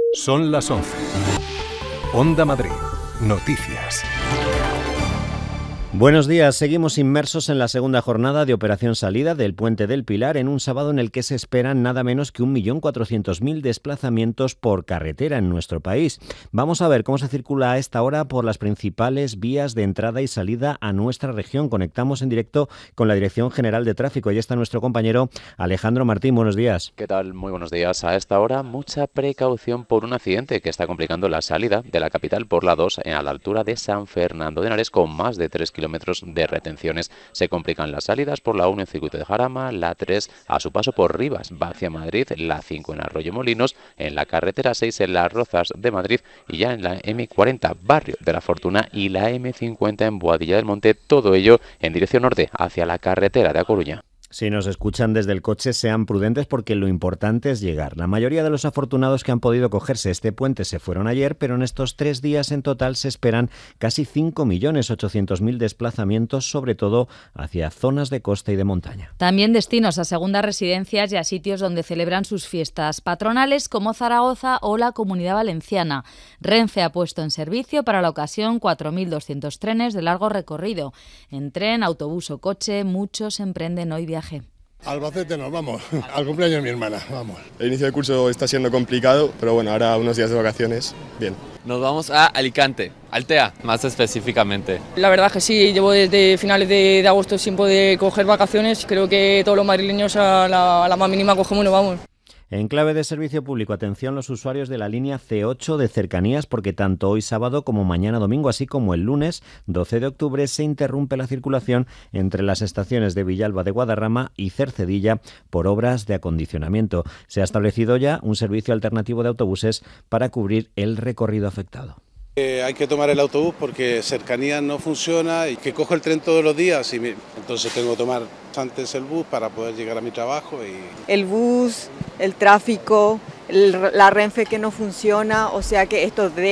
Son las 11. Onda Madrid. Noticias. Buenos días. Seguimos inmersos en la segunda jornada de Operación Salida del Puente del Pilar, en un sábado en el que se esperan nada menos que 1.400.000 desplazamientos por carretera en nuestro país. Vamos a ver cómo se circula a esta hora por las principales vías de entrada y salida a nuestra región. Conectamos en directo con la Dirección General de Tráfico. Ahí está nuestro compañero Alejandro Martín. Buenos días. ¿Qué tal? Muy buenos días. A esta hora, mucha precaución por un accidente que está complicando la salida de la capital por la 2 a la altura de San Fernando de Henares, con más de 3 kilómetros de retenciones. Se complican las salidas por la 1 en Circuito de Jarama, la 3 a su paso por Rivas, va hacia Madrid, la 5 en Arroyo Molinos, en la carretera 6 en Las Rozas de Madrid y ya en la M40, Barrio de la Fortuna, y la M50 en Boadilla del Monte, todo ello en dirección norte hacia la carretera de A Coruña. Si nos escuchan desde el coche, sean prudentes porque lo importante es llegar. La mayoría de los afortunados que han podido cogerse este puente se fueron ayer, pero en estos 3 días en total se esperan casi 5.800.000 desplazamientos, sobre todo hacia zonas de costa y de montaña. También destinos a segundas residencias y a sitios donde celebran sus fiestas patronales como Zaragoza o la Comunidad Valenciana. Renfe ha puesto en servicio para la ocasión 4.200 trenes de largo recorrido. En tren, autobús o coche, muchos emprenden hoy viaje. Albacete nos vamos, al cumpleaños de mi hermana, vamos. El inicio de curso está siendo complicado, pero bueno, ahora unos días de vacaciones, bien. Nos vamos a Alicante, Altea, más específicamente. La verdad que sí, llevo desde finales de agosto sin poder coger vacaciones. Creo que todos los madrileños a la más mínima cogemos y nos vamos. En clave de servicio público, atención los usuarios de la línea C8 de cercanías, porque tanto hoy sábado como mañana domingo, así como el lunes 12 de octubre, se interrumpe la circulación entre las estaciones de Villalba de Guadarrama y Cercedilla por obras de acondicionamiento. Se ha establecido ya un servicio alternativo de autobuses para cubrir el recorrido afectado. Hay que tomar el autobús porque cercanías no funciona y que cojo el tren todos los días y entonces tengo que tomar antes el bus para poder llegar a mi trabajo. El bus, el tráfico, la Renfe que no funciona, o sea que esto de